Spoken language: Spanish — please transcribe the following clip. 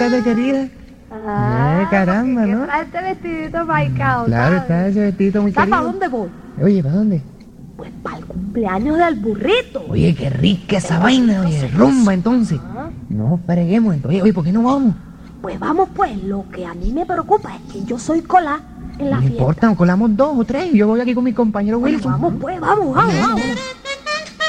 tardes, querida. Caramba, ¿no? Está este vestidito marcado, Claro, ¿sabes? está ese vestidito muy ¿Sabes querido. para dónde voy? Oye, ¿para dónde? Pues para el cumpleaños del burrito. Oye, qué rica esa vaina, oye, rumba entonces. Ah, No freguemos entonces. Oye, ¿por qué no vamos? Pues vamos pues, lo que a mí me preocupa es que yo soy colá en la No fiesta. importa, nos colamos 2 o 3. Yo voy aquí con mis compañeros Bueno, Wilson. vamos pues, vamos.